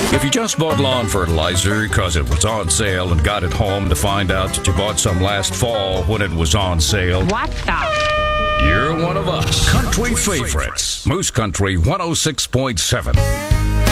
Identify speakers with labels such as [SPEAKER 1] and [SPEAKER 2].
[SPEAKER 1] If you just bought lawn fertilizer because it was on sale and got it home to find out that you bought some last fall when it was on sale,
[SPEAKER 2] What the?
[SPEAKER 1] you're one of us. Country favorites. Moose Country 106.7.